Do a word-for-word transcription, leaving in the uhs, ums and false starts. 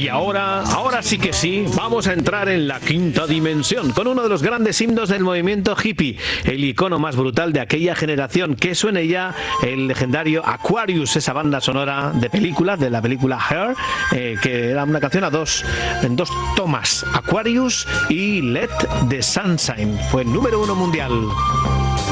ahora, ahora sí que sí, vamos a entrar en la quinta dimensión con uno de los grandes himnos del movimiento hippie, el icono más brutal de aquella generación. Que suene ya el legendario Aquarius, esa banda sonora de películas, de la película Hair, eh, que era una canción a dos, en dos tomas, Aquarius y Let the Sunshine. Fue número uno mundial.